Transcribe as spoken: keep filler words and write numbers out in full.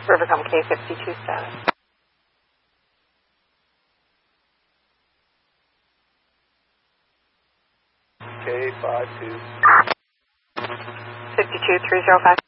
Rivercom K fifty-two status. K five two. fifty-two three zero five.